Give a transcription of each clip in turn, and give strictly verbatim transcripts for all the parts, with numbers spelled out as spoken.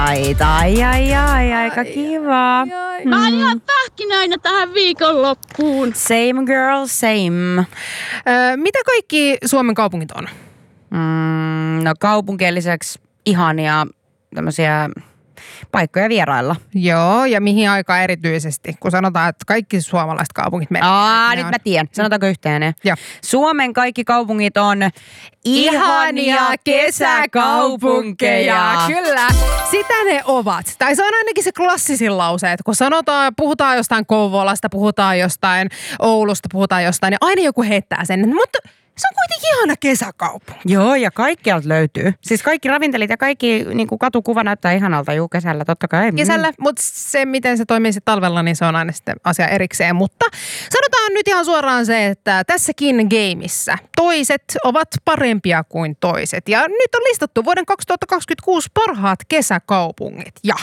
Ai, ai, ai, ai, aika kiva. Mm. Mä oon ihan pähkinöinä tähän viikonloppuun. Same girl, same. Öö, mitä kaikki Suomen kaupungit on? Mm, no kaupunkien lisäksi ihania tämmöisiä paikkoja vierailla. Joo, ja mihin aikaan erityisesti? Kun sanotaan, että kaikki suomalaiset kaupungit menee. Aa, nyt on. Mä tiedän. Sanotaanko yhteen? Joo. Suomen kaikki kaupungit on ihania kesäkaupunkeja. Kyllä, sitä ne ovat. Tai se on ainakin se klassisin lause, että kun sanotaan, puhutaan jostain Kouvolasta, puhutaan jostain Oulusta, puhutaan jostain, niin aina joku heittää sen. Mutta se on kuitenkin ihana kesäkaupunki. Joo, ja kaikkialta löytyy. Siis kaikki ravintelit ja kaikki niin kuin katukuva näyttää ihanalta juu kesällä, totta kai. Kesällä, mm. mutta se miten se toimii sitten talvella, niin se on aina sitten asia erikseen. Mutta sanotaan nyt ihan suoraan se, että tässäkin gameissa toiset ovat parempia kuin toiset. Ja nyt on listattu vuoden kaksituhattakaksikymmentäkuusi parhaat kesäkaupungit. Ja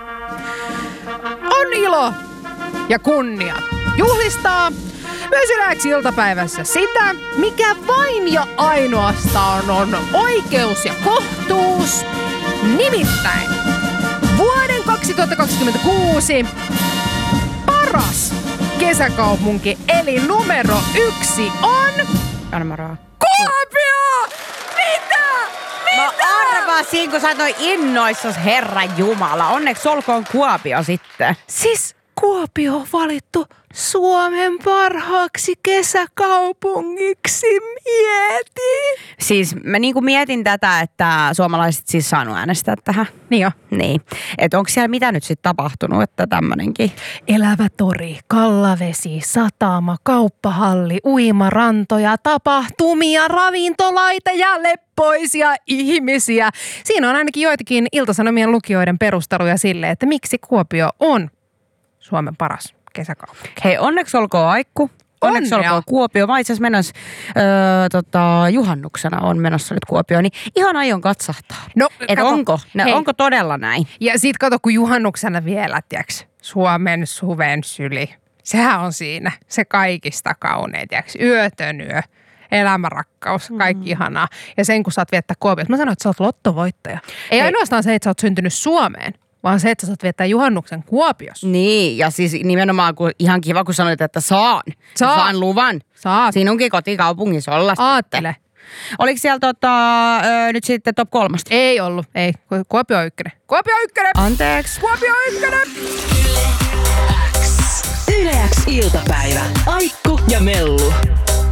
on ilo ja kunnia juhlistaa myös yleensä iltapäivässä sitä, mikä vain ja ainoastaan on oikeus ja kohtuus. Nimittäin vuoden kaksituhattakaksikymmentäkuusi paras kesäkaupunki, eli numero yksi on... Anna mä Kuopio! Mitä? Mitä? Mä arvasin, kun sä oot noin innoissas, Herran Jumala. Onneksi olkoon Kuopio sitten. Siis Kuopio on valittu Suomen parhaaksi kesäkaupungiksi. Mieti! Siis mä niinku mietin tätä, että suomalaiset siis saanut äänestää tähän. Niin jo. Niin. Että onko siellä mitä nyt sitten tapahtunut, että tämmönenkin? Elävä tori, kallavesi, satama, kauppahalli, uimarantoja, tapahtumia, ravintolaita ja leppoisia ihmisiä. Siinä on ainakin joitakin Ilta-Sanomien lukijoiden perusteluja sille, että miksi Kuopio on Suomen paras kesäkaupunki. Hei, onneksi olkoon Aikku. Onneksi Onnea. olkoon Kuopio. Mä itse asiassa menossa öö, tota, juhannuksena on menossa nyt Kuopioon, niin ihan aion katsahtaa. No, Et kato, onko, ne, onko todella näin? Ja sit kato, kun juhannuksena vielä, tiiäks, Suomen suven syli. Sehän on siinä se kaikista kaunein, tiiäks, yötön yö, elämärakkaus, kaikki mm. ihanaa. Ja sen, kun sä oot viettää Kuopioon, mä sanoin, että sä oot lottovoittaja. Ei Hei. ainoastaan se, että sä oot syntynyt Suomeen, vaan se, että sä saat viettää juhannuksen Kuopiossa. Niin, ja siis nimenomaan kun, ihan kiva, kun sanoit, että saan. Saan. Saan luvan. Saat. Sinunkin kotikaupungissa olla. Aattele. Sitten. Oliko siellä tota, ö, nyt sitten top kolmasta? Ei ollut, ei. Kuopio on ykkönen. Kuopio on ykkönen! Anteeksi. Kuopio on ykkönen! Yle X iltapäivä. Aikku ja Mellu.